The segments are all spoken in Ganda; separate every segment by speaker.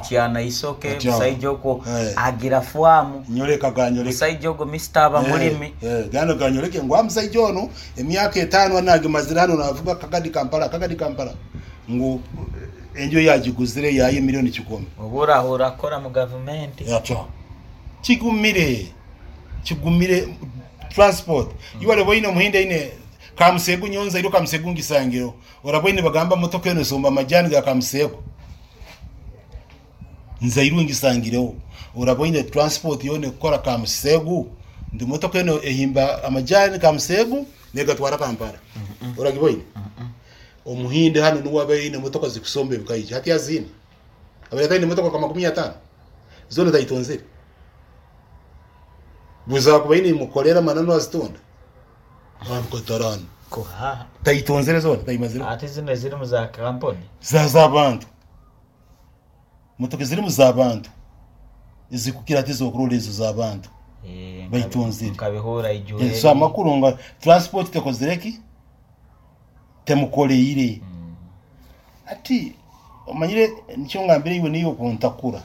Speaker 1: Chiana isoke musaijogo agira fuamu
Speaker 2: nyoleka ganyoleka
Speaker 1: musaijogo mistaba mulimi
Speaker 2: gano ganyoleke ngwa musaijono emyaka 5 anage mazirano navuga kagadi Kampala ngo enjo yagiguzire yaye milioni 10
Speaker 1: obura kora mu government
Speaker 2: yacho kigumire transport iwale boyino muhinde ine Kamusegu Nyonza iro Kamusegu ngisangiro oraboyine bagamba motoka eno somba majani ga Kamusegu nzairu ngisangireho oraboyine transport yone kukora Kamusegu ndi motoka eno ehimba amajani Kamusegu negatwara Kampala oragiboyine omuhinde hano nuwabayine motoka zikusombe bukayije hati yazini abayatayine motoka kama 15 zone daitonzire buza kubayine mukorera manano azitonda Kotarano
Speaker 1: ko ha
Speaker 2: taitonzere zone taimazira
Speaker 1: ati zino ziri mu za kampani
Speaker 2: za bantu motoka ziri mu za bantu izikukira ati zo kurolezo za bantu baitonzire
Speaker 1: kabihora ijuhe
Speaker 2: so amakurunga transport tekozireki temukoleire ati omanyire nicyo ngambire iwe niyo kuntakura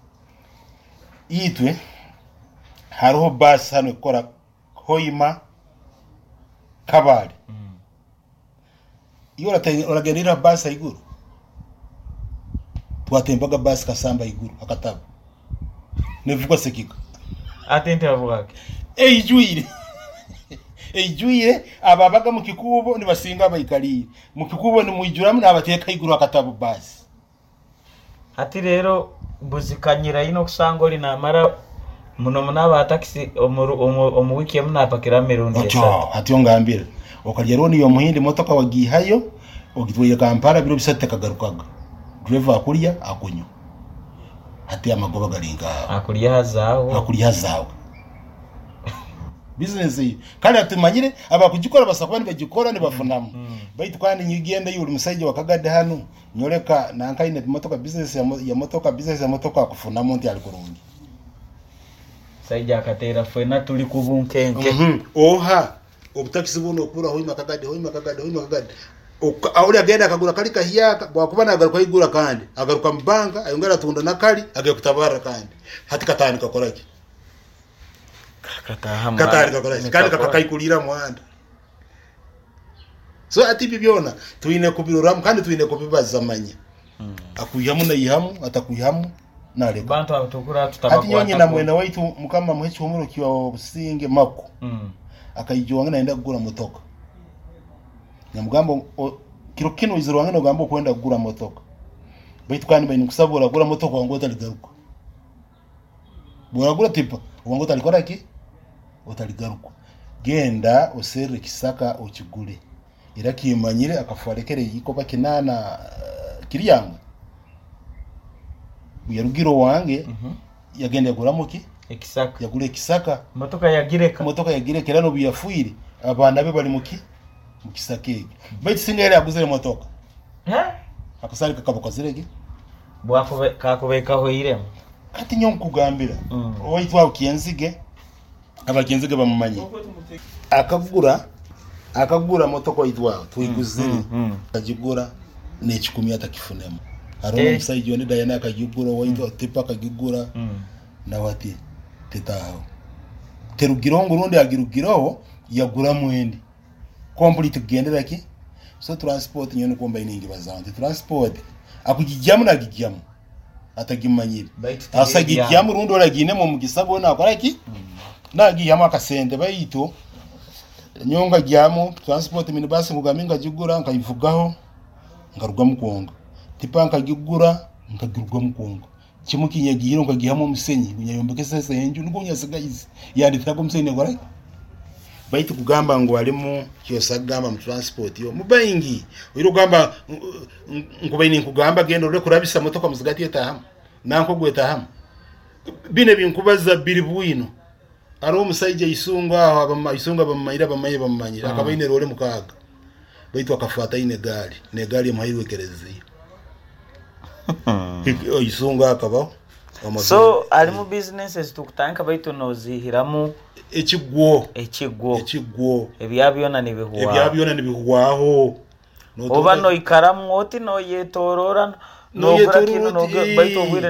Speaker 2: yitwe hariho bus hano ikora Hoima Kabale iyo oragendera bus iguru twatembaga bus kasamba iguru akataba nevuga sekika
Speaker 1: atente avugake
Speaker 2: ejuire ababaga mu kikubo ni basinga abayikaliye mu kikubo ni mwijuramu nabateka iguru akataba bus
Speaker 1: ati rero buzikanyira ino kusangoli namara muno munaba taxi omu wiki munapakira mirundi
Speaker 2: ati ongambira okalya roni yo muhindi motoka wagihayo ogitwaye Kampala biro bisate kagarukaga driver akulya akunyo ati amagoba galinga
Speaker 1: akulya hazawo
Speaker 2: business yi kandi atumanyire abakugikora basakwana bagikora ni bafunamo baitu kandi nyigenda yuri musaije wakagade hano nyoreka nankaine motoka business ya motoka akufunamo ndi alikurungi
Speaker 1: saija akatera fena tuli kubunkenke
Speaker 2: oha obutakisi buno okura Hoima Kagade auli agenda akagura kali kahiyaka bwakubana agaruka igura kandi agaruka mbanga ayongera tunda nakali agakutabara kandi hati katani kakoraki katani kakoraki kandi kakaikulira muhanda so ati bibyona tuine kubiruramu kandi tuine kubibazamanya akuyamu na yihamu atakuyamu nale
Speaker 1: bantu abatukura tutabakwa
Speaker 2: ati nyonye na mwena waitu mukama muhechi umuro kiwa businge mako akayijonga naenda kugura motoka nyamugambo kiro kino izirwange no gambo kwenda kugura motoka baitu kandi bayini kusabura kugura motoka wango taligaruka bora gura tipa wango talikora ki otaligaruka genda osere kisaka okigule ira kiyimanyire akafarekere yikopa kinana kiriyanga uyarugiro wange yagenda guramuki
Speaker 1: ekisaka
Speaker 2: yagule kisaka
Speaker 1: motoka yagireka
Speaker 2: rano biyafuire abana be bali muki mukisakeke baitu singere aguzere motoka akasari kakaboka zirege
Speaker 1: bwako kakubekaho iremo
Speaker 2: ati nyonkugambira oitwa ukiyenzige abakenzige bamumanye akagura motoka oitwa tuyiguzire akagigura ne 10 atakifunemo arona musaije ne Diana akagigura oitwa tipa akagigura na wati tetaho terugirongo rundi agirugiroho yagura mwende complete kugendera ki so transport nyone komba iningi bazante transport akugijamu na gijamu atagimanyire asagijamu rundi oragine mu mugisabo nakora ki nagiyamu akasende bayito nyonga giyamu transport minibus mugaminga jigura nkayivugaho ngaruga mukonga tipa nkagigura nkagirwa mukonga chimukinya gihiro nkagihamo musenyi kunyayombeke sese enju nukunya sigayizi yanditira ko musenyi ngora baitu kugamba ngo alimu kyosagamba mu transport yo mubayingi uiro gamba nkubayini kugamba gendo rule kurabisa motoka muzigati yetahamu nanko gwetahamu bine binkubaza biri bwino aro musaije isunga aho isunga bamanyira akabayine role mukaga baitu akafata ine gali yamuhirwe kerezi isunga akabaho
Speaker 1: so ali mu businesses tukutanka baitu nozihiramu
Speaker 2: ekigwo
Speaker 1: ebyabyona
Speaker 2: nibihuwaho
Speaker 1: oba no ikaramu oti no yetorora no brakino no baitu